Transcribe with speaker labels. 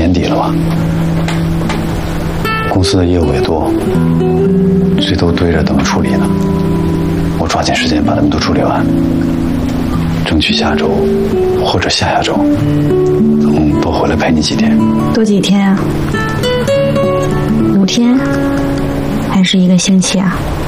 Speaker 1: 年底了吧，公司的业务也多，这都堆着等着处理呢。我抓紧时间把他们都处理完，争取下周或者下下周能多回来陪你几天。
Speaker 2: 多几天啊？5天？还是1个星期啊？